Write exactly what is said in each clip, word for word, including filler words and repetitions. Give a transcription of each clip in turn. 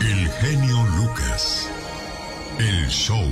El genio Lucas. El show.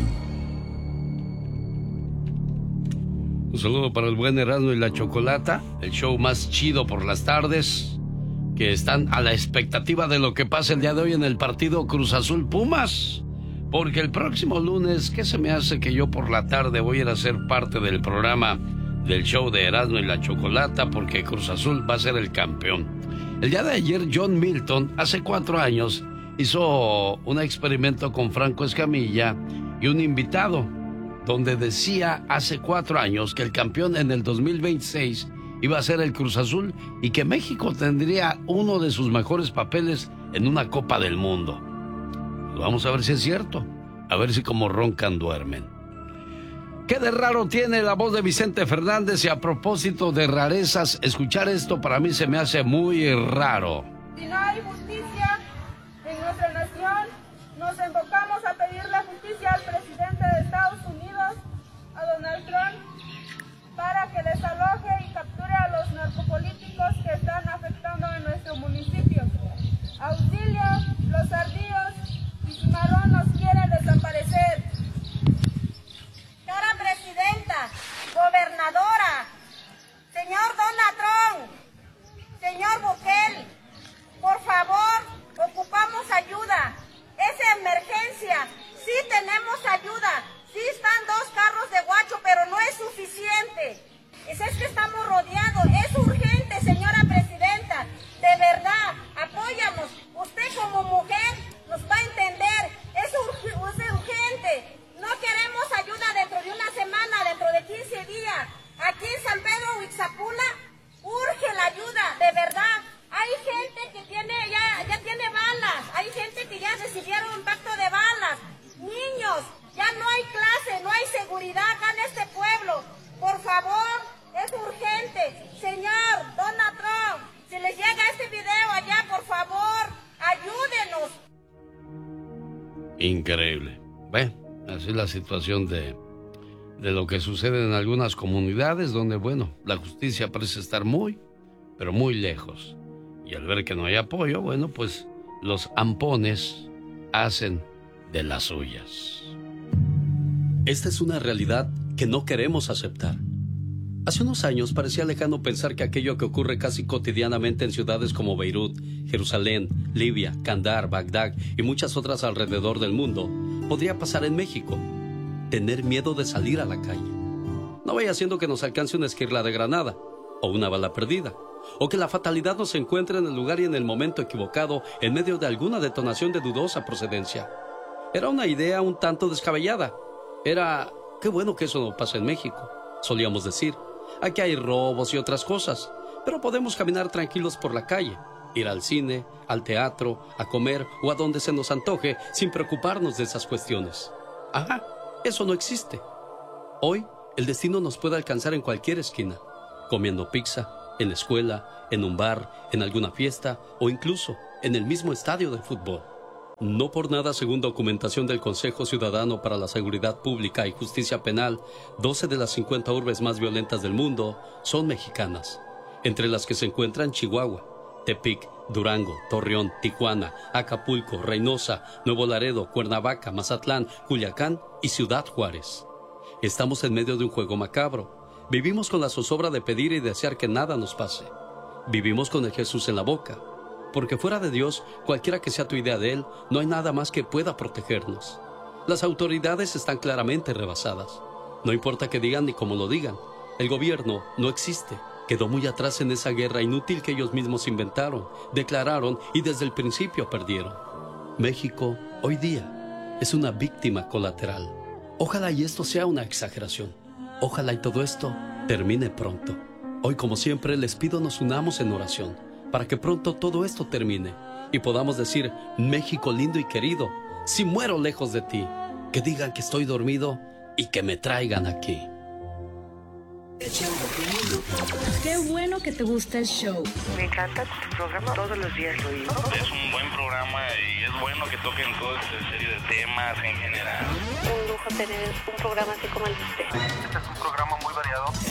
Un saludo para el buen Erasmo y la Chocolata, el show más chido por las tardes, que están a la expectativa de lo que pase el día de hoy en el partido Cruz Azul Pumas. Porque el próximo lunes, ¿qué se me hace que yo por la tarde voy a ir a ser parte del programa del show de Erasmo y la Chocolata? Porque Cruz Azul va a ser el campeón. El día de ayer, John Milton, hace cuatro años, hizo un experimento con Franco Escamilla y un invitado, donde decía hace cuatro años que el campeón en el dos mil veintiséis iba a ser el Cruz Azul y que México tendría uno de sus mejores papeles en una Copa del Mundo. Pues vamos a ver si es cierto, a ver si como roncan duermen. ¿Qué de raro tiene la voz de Vicente Fernández? Y a propósito de rarezas, escuchar esto para mí se me hace muy raro. Si no hay justicia en nuestra nación, nos enfocamos a pedirle justicia al presidente de Estados Unidos, a Donald Trump, para que desaloje y capture a los narcopolíticos que están afectando a nuestro municipio. Auxilio, los ardillos y Cimarrón nos quiere desaparecer. Señora presidenta, gobernadora, señor Donald Trump, señor Bukele, por favor, ocupamos ayuda. Es emergencia, sí tenemos ayuda, sí están dos carros de guacho, pero no es suficiente. Es, es que estamos rodeados, es urgente, señora presidenta, de verdad, apóyanos. Usted como mujer nos va a entender, es, urg es urgente. No queremos ayuda dentro de una semana, dentro de quince días. Aquí en San Pedro Huixapula urge la ayuda, de verdad. Hay gente que tiene ya, ya tiene balas, hay gente que ya recibieron impacto de balas. Niños, ya no hay clase, no hay seguridad acá en este pueblo. Por favor, es urgente. Señor Donald Trump, si les llega este video allá, por favor, ayúdenos. Increíble. Bueno, así es la situación de, de lo que sucede en algunas comunidades donde, bueno, la justicia parece estar muy, pero muy lejos. Y al ver que no hay apoyo, bueno, pues los ampones hacen de las suyas. Esta es una realidad que no queremos aceptar. Hace unos años parecía lejano pensar que aquello que ocurre casi cotidianamente en ciudades como Beirut, Jerusalén, Libia, Kandahar, Bagdad y muchas otras alrededor del mundo podría pasar en México. Tener miedo de salir a la calle. No vaya siendo que nos alcance una esquirla de granada o una bala perdida, o que la fatalidad nos encuentre en el lugar y en el momento equivocado en medio de alguna detonación de dudosa procedencia. Era una idea un tanto descabellada. Era, qué bueno que eso no pasa en México, solíamos decir. Aquí hay robos y otras cosas, pero podemos caminar tranquilos por la calle, ir al cine, al teatro, a comer o a donde se nos antoje sin preocuparnos de esas cuestiones. Ajá, eso no existe. Hoy, el destino nos puede alcanzar en cualquier esquina, comiendo pizza, en la escuela, en un bar, en alguna fiesta o incluso en el mismo estadio de fútbol. No por nada, según documentación del Consejo Ciudadano para la Seguridad Pública y Justicia Penal, doce de las cincuenta urbes más violentas del mundo son mexicanas, entre las que se encuentran Chihuahua, Tepic, Durango, Torreón, Tijuana, Acapulco, Reynosa, Nuevo Laredo, Cuernavaca, Mazatlán, Culiacán y Ciudad Juárez. Estamos en medio de un juego macabro. Vivimos con la zozobra de pedir y desear que nada nos pase. Vivimos con el Jesús en la boca. Porque fuera de Dios, cualquiera que sea tu idea de Él, no hay nada más que pueda protegernos. Las autoridades están claramente rebasadas. No importa que digan ni cómo lo digan. El gobierno no existe. Quedó muy atrás en esa guerra inútil que ellos mismos inventaron, declararon y desde el principio perdieron. México, hoy día, es una víctima colateral. Ojalá y esto sea una exageración. Ojalá y todo esto termine pronto. Hoy, como siempre, les pido nos unamos en oración para que pronto todo esto termine y podamos decir, México lindo y querido, si muero lejos de ti, que digan que estoy dormido y que me traigan aquí. Qué bueno que te gusta el show. Me encanta tu programa, todos los días lo oigo. Es un buen programa y es bueno que toquen toda esta serie de temas en general. Un lujo tener un programa así como el de usted. Este es un programa muy variado.